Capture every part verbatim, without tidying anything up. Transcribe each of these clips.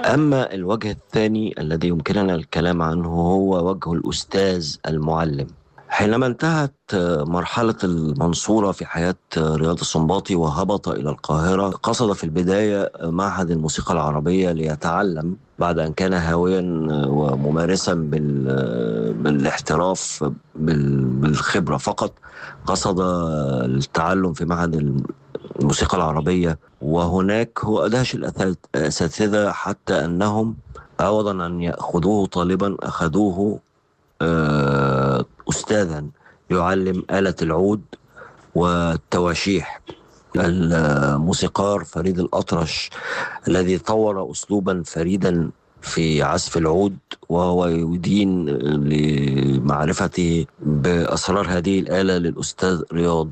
أما الوجه الثاني الذي يمكننا الكلام عنه هو وجه الأستاذ المعلم. حينما انتهت مرحلة المنصورة في حياة رياض السنباطي وهبط إلى القاهرة، قصد في البداية معهد الموسيقى العربية ليتعلم بعد أن كان هاويا وممارسا بال- بالاحتراف بال- بالخبرة فقط. قصد التعلم في معهد الموسيقى العربية، وهناك هو أدهش الأثا- الأساتذة حتى أنهم عوضا أن يأخذوه طالبا أخذوه آه، أستاذا يعلم آلة العود والتواشيح. الموسيقار فريد الأطرش الذي طور أسلوبا فريدا في عزف العود، وهو يدين لمعرفته بأسرار هذه الآلة للأستاذ رياض.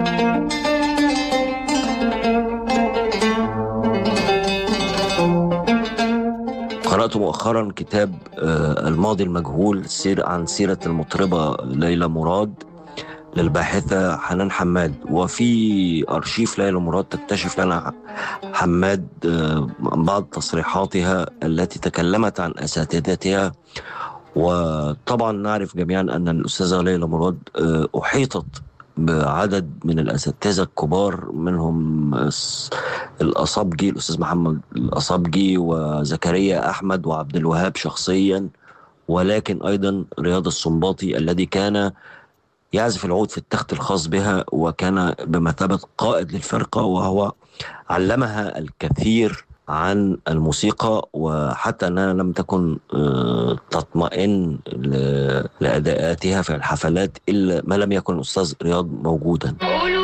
قرأت مؤخرا كتاب آه، الماضي المجهول، سير عن سيرة المطربة ليلى مراد للباحثة حنان حماد. وفي أرشيف ليلى مراد تكتشف لنا حماد آه، بعض تصريحاتها التي تكلمت عن أساتذتها. وطبعا نعرف جميعا أن الأستاذة ليلى مراد آه، أحيطت بعدد من الأساتذة الكبار، منهم الس- الأصابجي، الأستاذ محمد الأصابجي وزكريا أحمد وعبد الوهاب شخصيا، ولكن أيضا رياض السنباطي الذي كان يعزف العود في التخت الخاص بها وكان بمثابة قائد للفرقة، وهو علمها الكثير عن الموسيقى، وحتى أنها لم تكن آه، تطمئن ل- لأداءاتها في الحفلات إلا ما لم يكن الأستاذ رياض موجودا.